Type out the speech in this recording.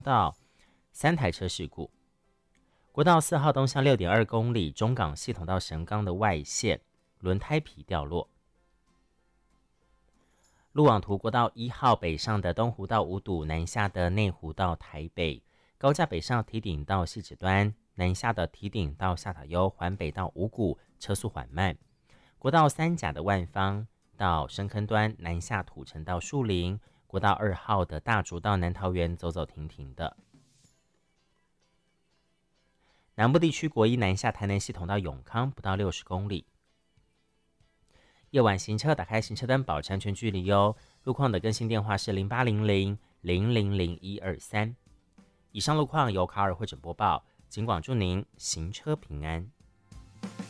道3台车事故。国道4号东向6.2公里中港系统到神冈的外线轮胎皮掉落。路网图，国道1号北上的东湖到五堵，南下的内湖到台北，高架北上堤顶到汐止端，南下的堤顶到下塔悠，环北到五股，车速缓慢。国道3甲的万芳到深坑端，南下土城到树林，国道2号的大竹到南桃园走走停停的。南部地区国一南下台南系统到永康不到60公里。夜晚行车打开行车灯，保持安全距离哦。路况的更新电话是0800-000-123。以上路况由卡尔会诊播报，警广祝您行车平安。